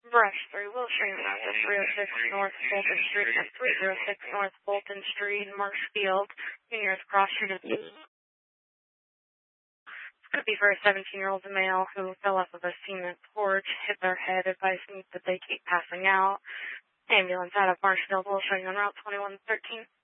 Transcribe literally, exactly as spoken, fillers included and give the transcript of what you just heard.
Brush three, Wilshire Avenue, three oh six North Bolton Street, and three oh six North Bolton Street, Marshfield, Junior's Cross Unit. Could be for a seventeen-year-old male who fell off of a cement porch, hit their head, advising that they keep passing out. Ambulance out of Marshfield will show you on Route twenty-one thirteen.